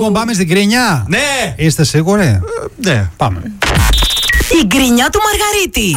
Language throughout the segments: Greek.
Λοιπόν, πάμε στην γκρινιά. Ναι! Είστε σίγουροι? Ναι. Πάμε. Η γκρινιά του Μαργαρίτη.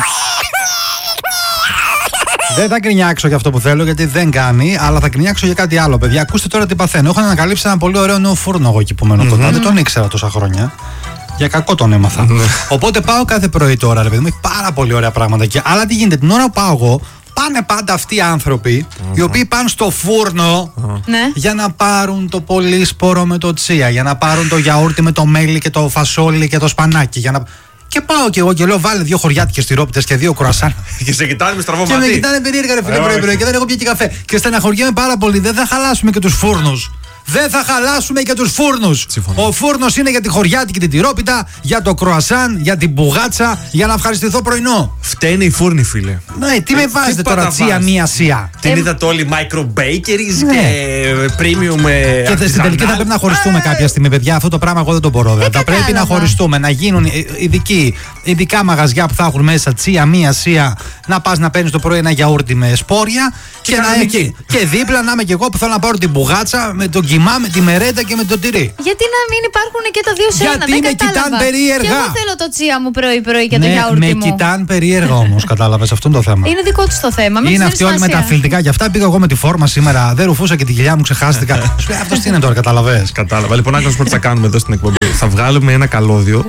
Δεν θα γκρινιάξω για αυτό που θέλω, γιατί δεν κάνει, αλλά θα γκρινιάξω για κάτι άλλο, παιδιά. Ακούστε τώρα τι παθαίνω. Έχω ανακαλύψει ένα πολύ ωραίο νέο φούρνο εγώ εκεί που μένω κοντά. Δεν τον ήξερα τόσα χρόνια. Για κακό τον έμαθα. Οπότε πάω κάθε πρωί τώρα, ρε παιδί μου. Έχει πάρα πολύ ωραία πράγματα εκεί. Αλλά τι γίνεται, την ώρα που πάω εγώ, πάνε πάντα αυτοί οι άνθρωποι οι οποίοι πάνε στο φούρνο για να πάρουν το πολύσπορο με το τσία, για να πάρουν το γιαούρτι με το μέλι και το φασόλι και το σπανάκι. Και πάω κι εγώ και λέω: βάλε 2 χωριάτικες τυρόπιτες και 2 κροασάν. Και σε κοιτάνε με στραβό Και μάτι. με κοιτάνε περίεργα, ρε φίλε, πρωί και δεν έχω πιει και καφέ. Και στεναχωριέμαι πάρα πολύ. Δεν θα χαλάσουμε και τους φούρνους. Δεν θα χαλάσουμε και τους φούρνους. Ο φούρνος είναι για τη χωριάτικη την τυρόπιτα, για το κροασάν, για την μπουγάτσα, για να ευχαριστηθώ πρωινό. Φταίνε οι φούρνοι, φίλε. Ναι, τι με βάζετε τώρα, τσία μία σία. Την είδατε όλοι micro bakeries και premium. Και στην τελική θα πρέπει να χωριστούμε κάποια στιγμή, παιδιά. Αυτό το πράγμα εγώ δεν το μπορώ. Θα πρέπει να χωριστούμε, να γίνουν ειδικά μαγαζιά που θα έχουν μέσα τσία μία σία. Να πας να παίρνεις το πρωί ένα γιαούρτι με σπόρια και δίπλα να είμαι και εγώ που θέλω να πάρω την μπουγάτσα με τον κιμά, με τη μερέντα και με το τυρί. Γιατί να μην υπάρχουν και τα δύο σε ένα? Γιατί με κοιτάνε περίεργα. Και εγώ θέλω το τσία μου πρωί-πρωί και το γιαούρτι μου. μου. Με κοιτάνε περίεργα όμως, κατάλαβες, αυτό είναι το θέμα. Είναι δικό τους το θέμα. Είναι αυτοί όλοι με τα αθλητικά. Γι' αυτά πήγα εγώ με τη φόρμα σήμερα. Δεν ρουφούσα και τη γυλιά μου, ξεχάστηκα. Σου λέει αυτός τι είναι τώρα, κατάλαβες. Κατάλαβα. Λοιπόν, άκουσα τι θα κάνουμε εδώ στην εκπομπή. Θα βγάλουμε ένα καλώδιο.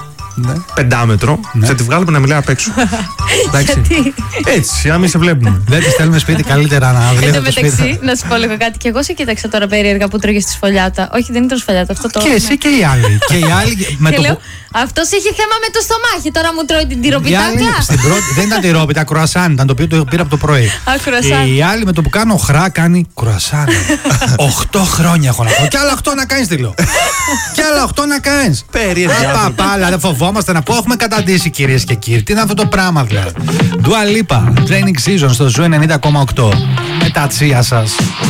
5 θα τη βγάλουμε να μιλάει απ' έξω. Γιατί? Έτσι, άμα σε βλέπουμε. Δεν τη στέλνουμε σπίτι, καλύτερα να βλέπουμε. Εν τω μεταξύ, να σου πω λίγο κάτι. Και εγώ σε κοίταξα τώρα περίεργα που τρώγες τη σφολιάτα. Όχι, δεν ήταν σφολιάτα, αυτό το. Και εσύ και οι άλλοι. Και οι άλλοι με το. Αυτός είχε θέμα με το στομάχι. Τώρα μου τρώει την τυροπιτάκλα. Δεν ήταν τυρόπιτα, κρουασάν ήταν, το οποίο το πήρα από το πρωί. Οι άλλοι με το που κάνω χρά κάνει κρουασάν. 8 χρόνια έχω να πω. Και άλλα 8 να κάνει, τι λέω. Και άλλα 8 να κάνει. Περίεργα. Παπάλα, δεν φοβόμαστε να πω. Έχουμε καταντήσει, κυρίες και κύριοι. Τι είναι αυτό το πράγμα, δηλαδή. Dua Lipa, Training Season στο Ζου 90,8. Με τα τσία σας.